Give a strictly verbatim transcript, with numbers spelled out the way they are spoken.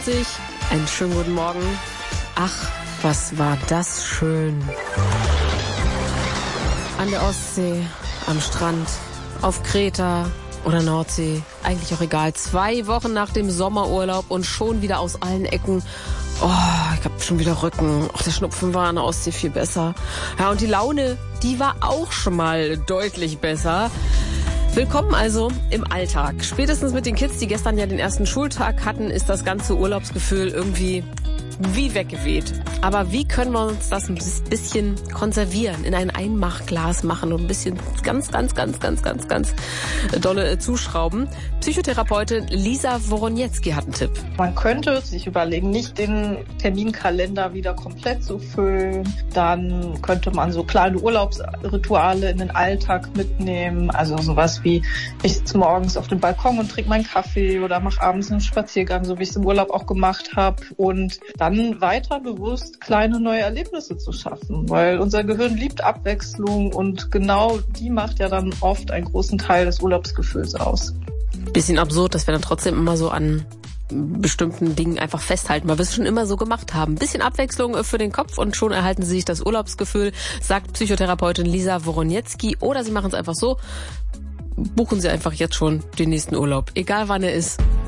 Einen schönen guten Morgen. Ach, was war das schön. An der Ostsee, am Strand, auf Kreta oder Nordsee, eigentlich auch egal. Zwei Wochen nach dem Sommerurlaub und schon wieder aus allen Ecken. Oh, ich hab schon wieder Rücken. Ach, der Schnupfen war an der Ostsee viel besser. Ja, und die Laune, die war auch schon mal deutlich besser. Willkommen also im Alltag. Spätestens mit den Kids, die gestern ja den ersten Schultag hatten, ist das ganze Urlaubsgefühl irgendwie wie weggeweht. Aber wie können wir uns das ein bisschen konservieren, in ein Einmachglas machen und ein bisschen ganz, ganz, ganz, ganz, ganz, ganz dolle zuschrauben? Psychotherapeutin Lisa Woronietzki hat einen Tipp. Man könnte sich überlegen, nicht den Terminkalender wieder komplett zu füllen. Dann könnte man so kleine Urlaubsrituale in den Alltag mitnehmen. Also sowas wie, ich sitze morgens auf dem Balkon und trinke meinen Kaffee oder mache abends einen Spaziergang, so wie ich es im Urlaub auch gemacht habe. Und dann weiter bewusst kleine neue Erlebnisse zu schaffen, weil unser Gehirn liebt Abwechslung und genau die macht ja dann oft einen großen Teil des Urlaubsgefühls aus. Bisschen absurd, dass wir dann trotzdem immer so an bestimmten Dingen einfach festhalten, weil wir es schon immer so gemacht haben. Bisschen Abwechslung für den Kopf und schon erhalten Sie sich das Urlaubsgefühl, sagt Psychotherapeutin Lisa Woronietzki. Oder Sie machen es einfach so, buchen Sie einfach jetzt schon den nächsten Urlaub, egal wann er ist.